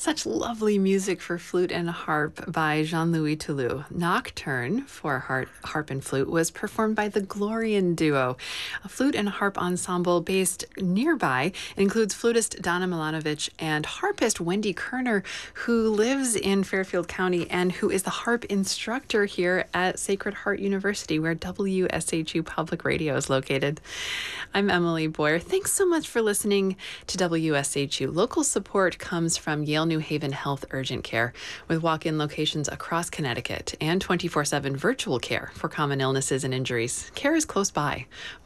Such lovely music for flute and harp by Jean-Louis Toulouse. Nocturne for harp and flute was performed by the Glorian Duo, a flute and harp ensemble based nearby. It includes flutist Donna Milanovic and harpist Wendy Kerner, who lives in Fairfield County and who is the harp instructor here at Sacred Heart University, where WSHU Public Radio is located. I'm Emily Boyer. Thanks so much for listening to WSHU. Local support comes from Yale New Haven Health Urgent Care, with walk-in locations across Connecticut and 24/7 virtual care for common illnesses and injuries. Care is close by.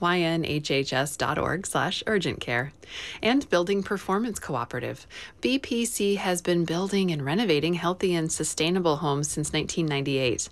ynhhs.org/urgent care. And Building Performance Cooperative. BPC has been building and renovating healthy and sustainable homes since 1998.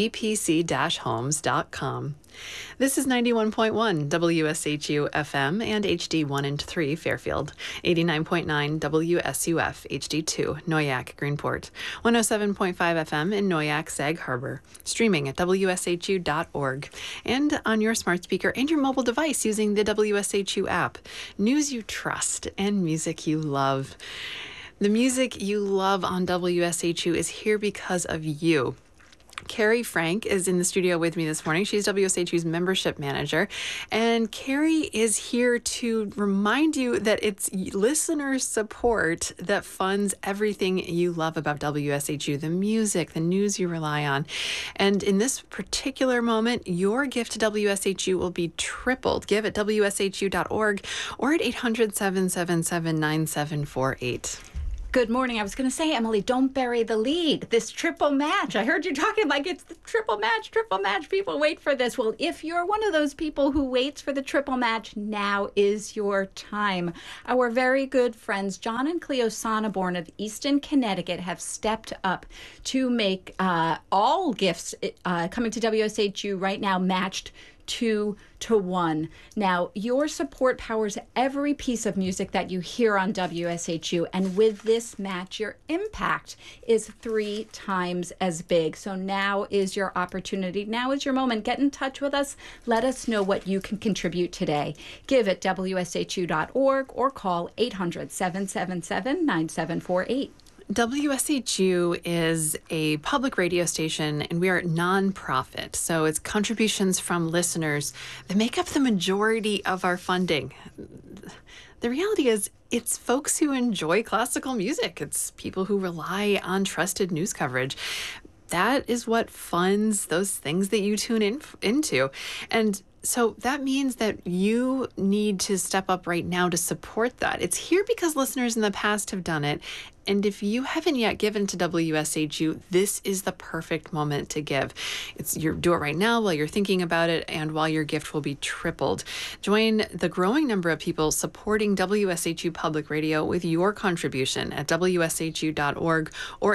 bpc-homes.com. This is 91.1 WSHU FM and HD1 and 3 Fairfield, 89.9 WSUF HD2 Noyac Greenport, 107.5 FM in Noyac Sag Harbor, streaming at WSHU.org, and on your smart speaker and your mobile device using the WSHU app. News you trust and music you love. The music you love on WSHU is here because of you. Carrie Frank is in the studio with me this morning. She's WSHU's membership manager. And Carrie is here to remind you that it's listener support that funds everything you love about WSHU, the music, the news you rely on. And in this particular moment, your gift to WSHU will be tripled. Give at WSHU.org or at 800-777-9748. Good morning. I was going to say, Emily, don't bury the lead. This triple match. I heard you talking like it's the triple match. People wait for this. Well, if you're one of those people who waits for the triple match, now is your time. Our very good friends, John and Cleo Sonneborn of Easton, Connecticut, have stepped up to make all gifts coming to WSHU right now matched 2-to-1. Now, your support powers every piece of music that you hear on WSHU, and with this match, your impact is 3 times as big. So now is your opportunity. Now is your moment. Get in touch with us. Let us know what you can contribute today. Give at WSHU.org or call 800-777-9748. WSHU is a public radio station, and we are nonprofit, so it's contributions from listeners that make up the majority of our funding. The reality is, it's folks who enjoy classical music. It's people who rely on trusted news coverage. That is what funds those things that you tune into. And so that means that you need to step up right now to support that. It's here because listeners in the past have done it. And if you haven't yet given to WSHU, this is the perfect moment to give. Do it right now while you're thinking about it and while your gift will be tripled. Join the growing number of people supporting WSHU Public Radio with your contribution at WSHU.org or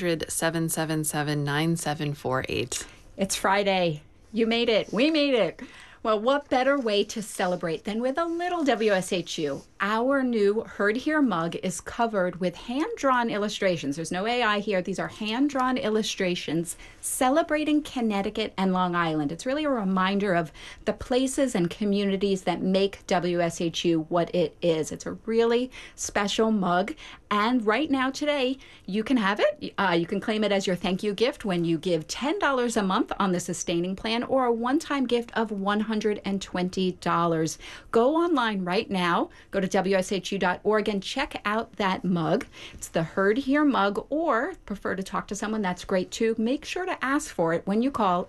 800-777-9748. It's Friday. You made it. We made it. Well, what better way to celebrate than with a little WSHU? Our new Heard Here mug is covered with hand-drawn illustrations. There's no AI here. These are hand-drawn illustrations celebrating Connecticut and Long Island. It's really a reminder of the places and communities that make WSHU what it is. It's a really special mug. And right now, today, you can have it. You can claim it as your thank you gift when you give $10 a month on the sustaining plan or a one-time gift of $120. Go online right now. Go to WSHU.org and check out that mug. It's the Heard Here mug, or prefer to talk to someone, that's great too. Make sure to ask for it when you call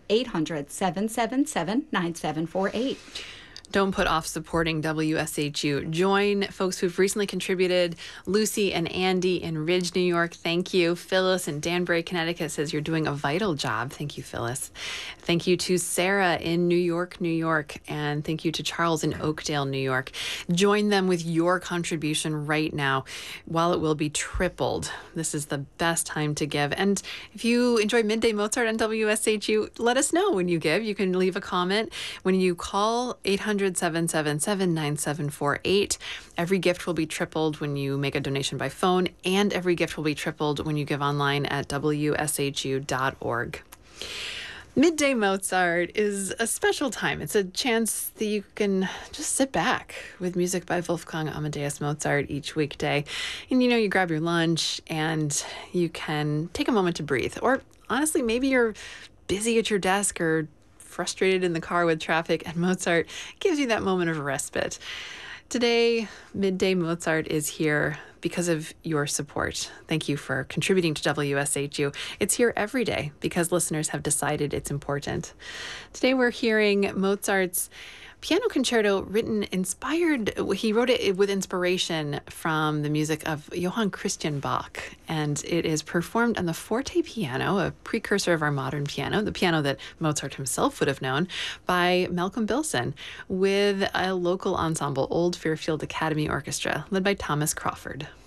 800-777-9748. Don't put off supporting WSHU. Join folks who've recently contributed. Lucy and Andy in Ridge, New York, thank you. Phyllis in Danbury, Connecticut says you're doing a vital job. Thank you, Phyllis. Thank you to Sarah in New York, New York. And thank you to Charles in Oakdale, New York. Join them with your contribution right now, while it will be tripled. This is the best time to give. And if you enjoy Midday Mozart on WSHU, let us know when you give. You can leave a comment when you call 800-777-9748. Every gift will be tripled when you make a donation by phone, and every gift will be tripled when you give online at WSHU.org. Midday Mozart is a special time. It's a chance that you can just sit back with music by Wolfgang Amadeus Mozart each weekday. And you grab your lunch and you can take a moment to breathe. Or honestly, maybe you're busy at your desk or frustrated in the car with traffic, and Mozart gives you that moment of respite. Today, Midday Mozart is here because of your support. Thank you for contributing to WSHU. It's here every day because listeners have decided it's important. Today we're hearing Mozart's piano concerto he wrote it with inspiration from the music of Johann Christian Bach, and it is performed on the forte piano, a precursor of our modern piano, the piano that Mozart himself would have known, by Malcolm Bilson, with a local ensemble, Old Fairfield Academy Orchestra, led by Thomas Crawford.